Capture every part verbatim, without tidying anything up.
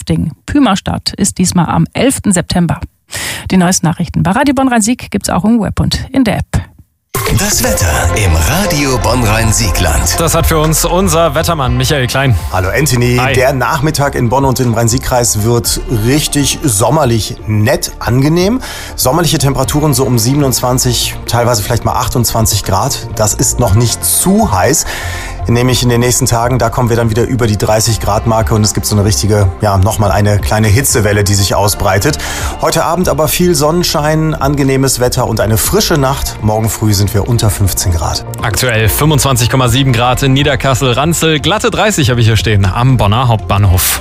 Rafting. Pümerstart ist diesmal am elften September. Die neuesten Nachrichten bei Radio Bonn-Rhein-Sieg gibt's auch im Web und in der App. Das Wetter im Radio Bonn-Rhein-Siegland. Das hat für uns unser Wettermann Michael Klein. Hallo Anthony. Hi. Der Nachmittag in Bonn und im Rhein-Sieg-Kreis wird richtig sommerlich nett, angenehm. Sommerliche Temperaturen so um siebenundzwanzig, teilweise vielleicht mal achtundzwanzig Grad. Das ist noch nicht zu heiß. Nämlich in den nächsten Tagen, da kommen wir dann wieder über die dreißig Grad Marke und es gibt so eine richtige, ja, nochmal eine kleine Hitzewelle, die sich ausbreitet. Heute Abend aber viel Sonnenschein, angenehmes Wetter und eine frische Nacht. Morgen früh sind wir unter fünfzehn Grad. Aktuell fünfundzwanzig Komma sieben Grad in Niederkassel-Ranzel. Glatte dreißig habe ich hier stehen am Bonner Hauptbahnhof.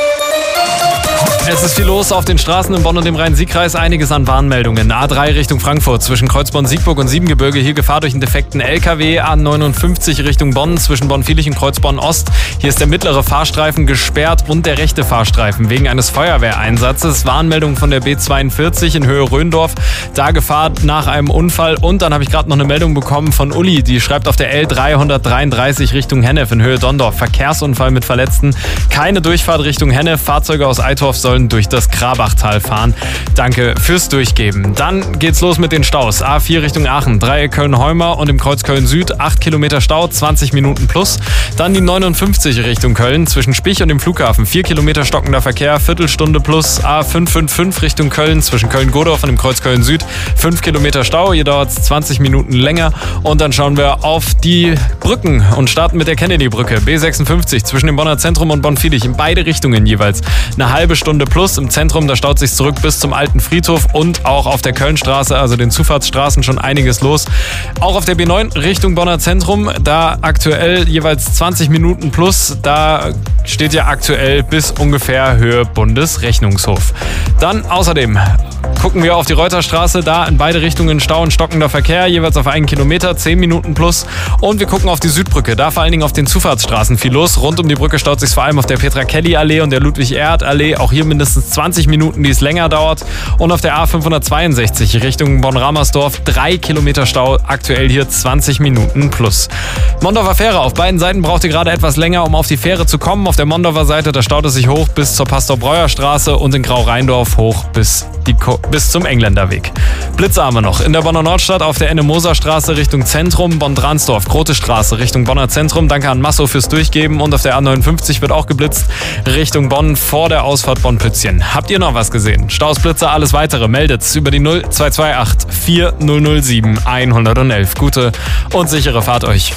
Es ist viel los auf den Straßen in Bonn und im Rhein-Sieg-Kreis. Einiges an Warnmeldungen. A drei Richtung Frankfurt zwischen Kreuzborn-Siegburg und Siebengebirge. Hier Gefahr durch einen defekten L K W. A neunundfünfzig Richtung Bonn zwischen Bonn-Vilich und Kreuzborn-Ost. Hier ist der mittlere Fahrstreifen gesperrt und der rechte Fahrstreifen wegen eines Feuerwehreinsatzes. Warnmeldung von der B zweiundvierzig in Höhe Röndorf. Da Gefahr nach einem Unfall. Und dann habe ich gerade noch eine Meldung bekommen von Uli. Die schreibt auf der L dreihundertdreiunddreißig Richtung Hennef in Höhe Dondorf. Verkehrsunfall mit Verletzten. Keine Durchfahrt Richtung Hennef. Fahrzeuge aus Eitorf sollen durch das Krabachtal fahren. Danke fürs Durchgeben. Dann geht's los mit den Staus. A vier Richtung Aachen, Dreieck Köln-Heumer und im Kreuz Köln-Süd, acht Kilometer Stau, zwanzig Minuten plus. Dann die neunundfünfzig Richtung Köln, zwischen Spich und dem Flughafen, vier Kilometer stockender Verkehr, Viertelstunde plus. A fünf fünf fünf Richtung Köln, zwischen Köln-Godorf und dem Kreuz Köln-Süd, fünf Kilometer Stau, hier dauert es zwanzig Minuten länger. Und dann schauen wir auf die Brücken und starten mit der Kennedy-Brücke. B sechsundfünfzig zwischen dem Bonner Zentrum und Bonn-Vilich, in beide Richtungen jeweils. Eine halbe Stunde plus im Zentrum, da staut sich zurück bis zum alten Friedhof und auch auf der Kölnstraße, also den Zufahrtsstraßen, schon einiges los. Auch auf der B neun Richtung Bonner Zentrum, da aktuell jeweils zwanzig Minuten plus, da steht ja aktuell bis ungefähr Höhe Bundesrechnungshof. Dann außerdem gucken wir auf die Reuterstraße, da in beide Richtungen Stau und stockender Verkehr, jeweils auf einen Kilometer, zehn Minuten plus. Und wir gucken auf die Südbrücke, da vor allen Dingen auf den Zufahrtsstraßen viel los. Rund um die Brücke staut sich vor allem auf der Petra-Kelly-Allee und der Ludwig-Erhard-Allee, auch hier mindestens zwanzig Minuten, die es länger dauert. Und auf der A fünfhundertzweiundsechzig Richtung Bonn-Ramersdorf, drei Kilometer Stau, aktuell hier zwanzig Minuten plus. Mondorfer Fähre, auf beiden Seiten braucht ihr gerade etwas länger, um auf die Fähre zu kommen. Auf der Mondorfer Seite, da staut es sich hoch bis zur Pastor-Breuer-Straße und in Grau-Rheindorf hoch bis die Ko- bis zum Engländerweg. Blitze haben wir noch. In der Bonner Nordstadt auf der Enne-Moser-Straße Richtung Zentrum, Bonn-Dransdorf, Grote-Straße Richtung Bonner Zentrum. Danke an Masso fürs Durchgeben. Und auf der A neunundfünfzig wird auch geblitzt Richtung Bonn vor der Ausfahrt Bonn-Pützchen. Habt ihr noch was gesehen? Staus, Blitze, alles weitere meldet's über die null zwei zwei acht vier null null sieben eins eins eins. Gute und sichere Fahrt euch.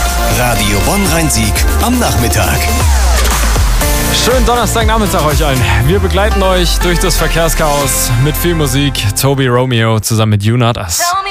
Radio Bonn-Rhein-Sieg am Nachmittag. Schönen Donnerstagnachmittag euch allen. Wir begleiten euch durch das Verkehrschaos mit viel Musik. Toby Romeo zusammen mit You Not Us.